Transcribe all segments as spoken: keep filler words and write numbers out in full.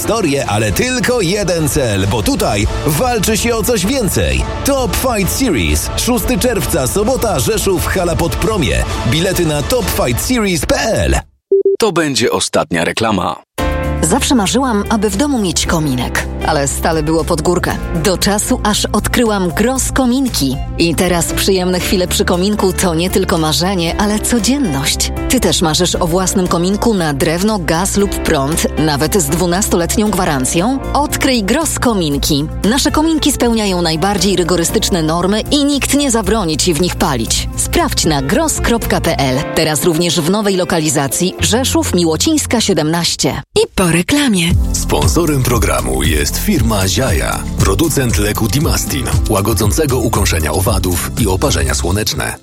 historię, ale tylko jeden cel, bo tutaj walczy się o coś więcej. Top Fight Series. szóstego czerwca, sobota, Rzeszów, hala pod Promie. Bilety na top fight series kropka p l. To będzie ostatnia reklama. Zawsze marzyłam, aby w domu mieć kominek, ale stale było pod górkę. Do czasu, aż odkryłam Gross Kominki. I teraz przyjemne chwile przy kominku to nie tylko marzenie, ale codzienność. Ty też marzysz o własnym kominku na drewno, gaz lub prąd, nawet z dwunastoletnią gwarancją? Odkryj Gross Kominki. Nasze kominki spełniają najbardziej rygorystyczne normy i nikt nie zabroni Ci w nich palić. Sprawdź na gross kropka p l. Teraz również w nowej lokalizacji Rzeszów, Miłocińska siedemnaście. I po reklamie. Sponsorem programu jest firma Ziaja, producent leku Dimastin, łagodzącego ukąszenia owadów i oparzenia słoneczne.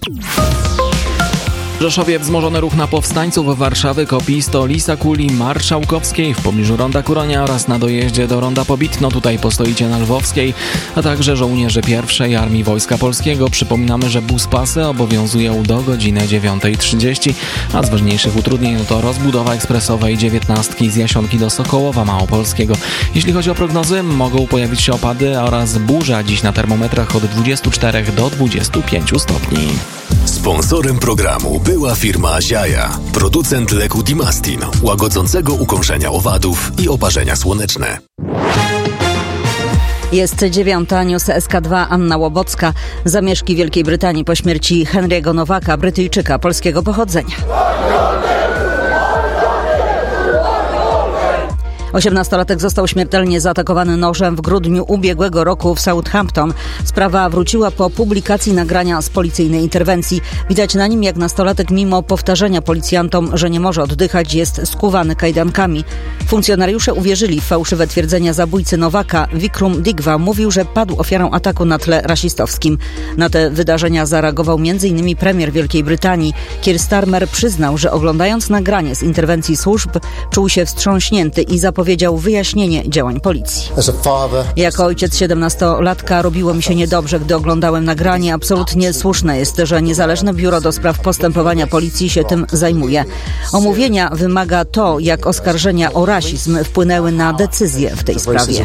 W Rzeszowie wzmożony ruch na powstańców Warszawy, Kopi, Stolisa, Kuli, Marszałkowskiej w pobliżu Ronda Kuronia oraz na dojeździe do Ronda Pobitno, tutaj postoicie na Lwowskiej, a także żołnierze pierwszej Armii Wojska Polskiego. Przypominamy, że buspasy obowiązują do godziny dziewiątej trzydzieści, a z ważniejszych utrudnień no to rozbudowa ekspresowej dziewiętnastki z Jasionki do Sokołowa Małopolskiego. Jeśli chodzi o prognozy, mogą pojawić się opady oraz burza, dziś na termometrach od dwudziestu czterech do dwudziestu pięciu stopni. Sponsorem programu była firma Ziaja, producent leku Dimastin, łagodzącego ukąszenia owadów i oparzenia słoneczne. Jest dziewiąta, news S K dwa, Anna Łobocka. Zamieszki Wielkiej Brytanii po śmierci Henry'ego Nowaka, Brytyjczyka polskiego pochodzenia. osiemnastolatek został śmiertelnie zaatakowany nożem w grudniu ubiegłego roku w Southampton. Sprawa wróciła po publikacji nagrania z policyjnej interwencji. Widać na nim, jak nastolatek mimo powtarzania policjantom, że nie może oddychać, jest skuwany kajdankami. Funkcjonariusze uwierzyli w fałszywe twierdzenia zabójcy Nowaka. Vikram Digwa mówił, że padł ofiarą ataku na tle rasistowskim. Na te wydarzenia zareagował między innymi premier Wielkiej Brytanii. Keir Starmer przyznał, że oglądając nagranie z interwencji służb czuł się wstrząśnięty i zapowiedział powiedział wyjaśnienie działań policji. Jako ojciec siedemnastolatka robiło mi się niedobrze, gdy oglądałem nagranie. Absolutnie słuszne jest, że niezależne biuro do spraw postępowania policji się tym zajmuje. Omówienia wymaga to, jak oskarżenia o rasizm wpłynęły na decyzję w tej sprawie.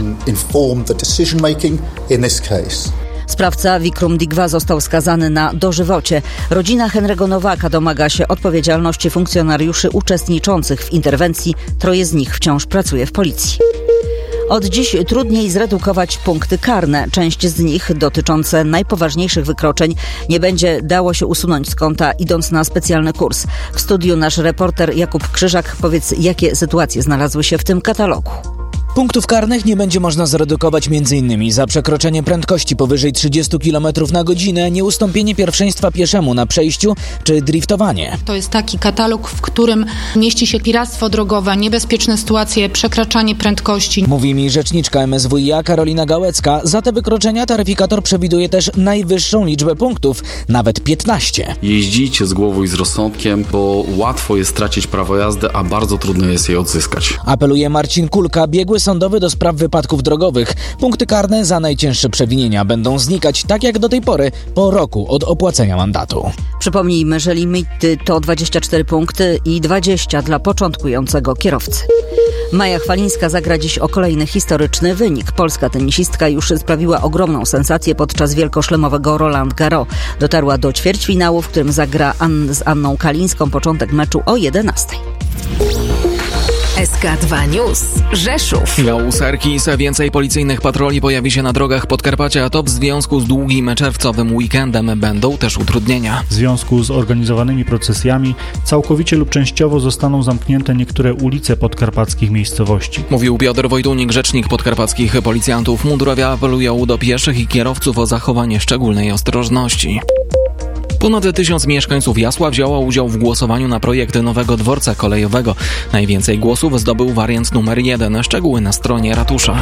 Sprawca Vikram Digwa został skazany na dożywocie. Rodzina Henry'ego Nowaka domaga się odpowiedzialności funkcjonariuszy uczestniczących w interwencji. Troje z nich wciąż pracuje w policji. Od dziś trudniej zredukować punkty karne. Część z nich, dotyczące najpoważniejszych wykroczeń, nie będzie dało się usunąć z konta, idąc na specjalny kurs. W studiu nasz reporter Jakub Krzyżak. Powiedz, jakie sytuacje znalazły się w tym katalogu? Punktów karnych nie będzie można zredukować m.in. za przekroczenie prędkości powyżej trzydziestu kilometrów na godzinę, nieustąpienie pierwszeństwa pieszemu na przejściu czy driftowanie. To jest taki katalog, w którym mieści się piractwo drogowe, niebezpieczne sytuacje, przekraczanie prędkości. Mówi mi rzeczniczka M S W i A Karolina Gałecka. Za te wykroczenia taryfikator przewiduje też najwyższą liczbę punktów, nawet piętnaście. Jeździcie z głową i z rozsądkiem, bo łatwo jest stracić prawo jazdy, a bardzo trudno jest je odzyskać. Apeluje Marcin Kulka, biegły sądowy do spraw wypadków drogowych. Punkty karne za najcięższe przewinienia będą znikać tak jak do tej pory po roku od opłacenia mandatu. Przypomnijmy, że limity to dwadzieścia cztery punkty i dwadzieścia dla początkującego kierowcy. Maja Chwalińska zagra dziś o kolejny historyczny wynik. Polska tenisistka już sprawiła ogromną sensację podczas wielkoszlemowego Roland Garros. Dotarła do ćwierćfinału, w którym zagra An- z Anną Kalińską. Początek meczu o jedenastej. S K dwa News. Rzeszów. Dla óserki więcej policyjnych patroli pojawi się na drogach Podkarpacia, a to w związku z długim czerwcowym weekendem. Będą też utrudnienia. W związku z organizowanymi procesjami całkowicie lub częściowo zostaną zamknięte niektóre ulice podkarpackich miejscowości. Mówił Piotr Wojtunik, rzecznik podkarpackich policjantów. Mundurowie apelują do pieszych i kierowców o zachowanie szczególnej ostrożności. Ponad tysiąc mieszkańców Jasła wzięło udział w głosowaniu na projekt nowego dworca kolejowego. Najwięcej głosów zdobył wariant numer jeden. Szczegóły na stronie ratusza.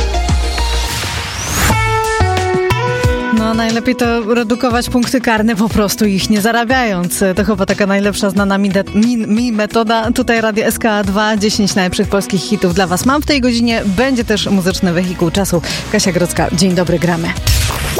No najlepiej to redukować punkty karne, po prostu ich nie zarabiając. To chyba taka najlepsza znana mi, de- mi, mi metoda. Tutaj Radio S K dwa, dziesięć najlepszych polskich hitów dla Was mam w tej godzinie. Będzie też muzyczny wehikuł czasu. Kasia Grodzka, dzień dobry, gramy.